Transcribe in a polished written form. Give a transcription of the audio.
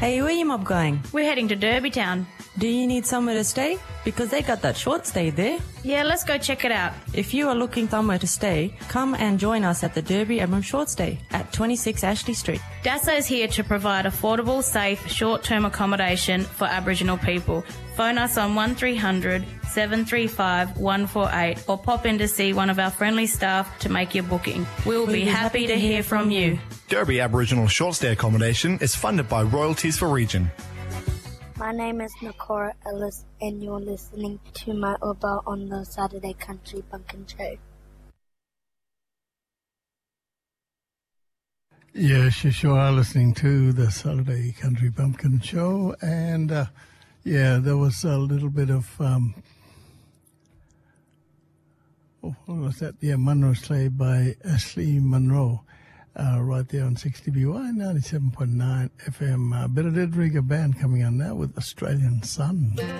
Hey, where you mob going? We're heading to Derby Town. Do you need somewhere to stay? Because they got that short stay there. Yeah, let's go check it out. If you are looking somewhere to stay, come and join us at the Derby Abram Short Stay at 26 Ashley Street. DASO is here to provide affordable, safe, short-term accommodation for Aboriginal people. Phone us on 1300 735 148 or pop in to see one of our friendly staff to make your booking. We'll be happy to hear from you. Derby Aboriginal Short Stay Accommodation is funded by Royalties for Region. My name is Nakora Ellis and you're listening to my Uber on the Saturday Country Bumpkin Show. Yes, you sure are listening to the Saturday Country Bumpkin Show. And, there was a little bit of, what was that? Yeah, Monroe Slay by Ashley Monroe, right there on 60BY, 97.9 FM. Bit of Dead Rigger Band coming on now with Australian Sun.